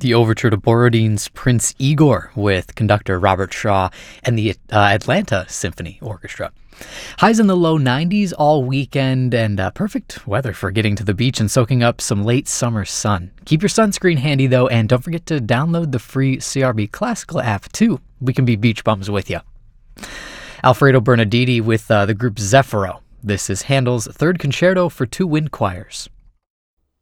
The overture to Borodin's Prince Igor with conductor Robert Shaw and the Atlanta Symphony Orchestra. Highs in the low 90s all weekend and perfect weather for getting to the beach and soaking up some late summer sun. Keep your sunscreen handy though, and don't forget to download the free CRB Classical app too. We can be beach bums with you. Alfredo Bernardini with the group Zeffiro. This is Handel's Third Concerto for Two Wind Choirs.